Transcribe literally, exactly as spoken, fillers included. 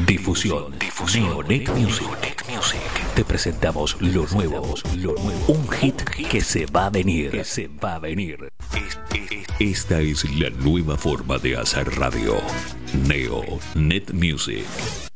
Difusión. Difusión. Neonet Music. Music. Te presentamos lo nuevo. Lo nuevo. Un hit que se va a venir. Que se va a venir. Esta es la nueva forma de hacer radio. Neonet Music.